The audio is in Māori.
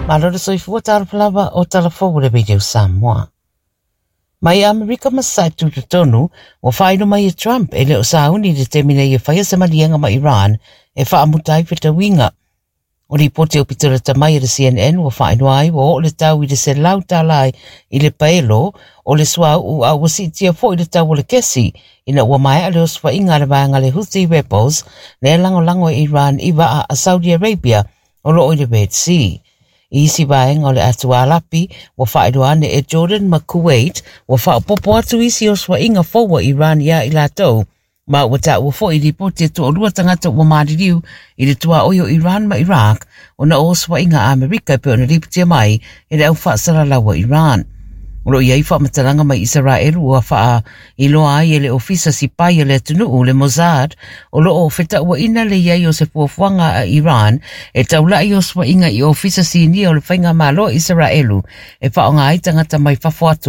Malo soifua tarapalava o talafou le video Samoa. Mai Amerika masai tututonu o whaino mai e Trump e leo sauni de temine e whaia sa marianga ma Iran e whaamutai whita winga. O li pote o pitara tamai e CNN o whaino ai o le tau i le se lau talai i le paelo o le sua u a wasi tia fo i le tau o le kesi ina ua mai a leo swa inga le vanga le Houthi rebels le lango e Iran iwa a Saudi Arabia o lo o le Red Sea. Isi vaenga o le atua lapi wa whaedoane e Jordan ma Kuwait wa whaopopo atu isi o swa inga fowa Iran ia i latou ma wata ua fo i li pote to o lua tangata ua maaririu i le tua oio Iran ma Iraq o na o swa inga Amerika pe o na liputia mai i le au whaasara lawa Iran. Olo iai whaamatalanga mai Israel ua wha i loa ai e le ofisa si pai le tunuu le Mossad o lo o feta ua ina le iai o se fuafuanga a Iran e taula i o swa inga i ofisa si ni o le whainga malo Israelu e whaonga ai tangata mai whafuatu